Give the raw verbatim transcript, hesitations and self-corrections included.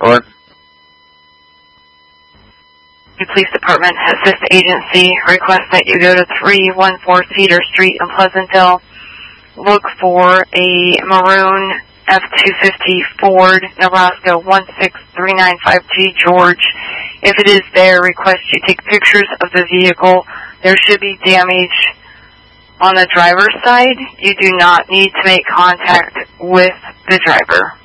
Report. The Police Department Assist Agency requests that you go to three one four Cedar Street in Pleasantville. Look for a maroon F two fifty Ford, Nebraska one six three nine five G George. If it is there, request you take pictures of the vehicle. There should be damage on the driver's side. You do not need to make contact with the driver.